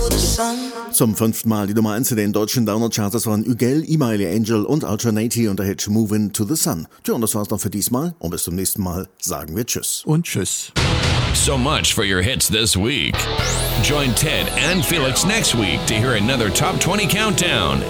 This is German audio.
Zum 5. Mal die Nummer 1 in den deutschen Download-Charts waren Ügel, Email Angel und Alternati und der Hit Movin' to the Sun. Tja, und das war's noch für diesmal. Und bis zum nächsten Mal sagen wir Tschüss. Und Tschüss. So much for your hits this week. Join Ted and Felix next week to hear another Top 20 Countdown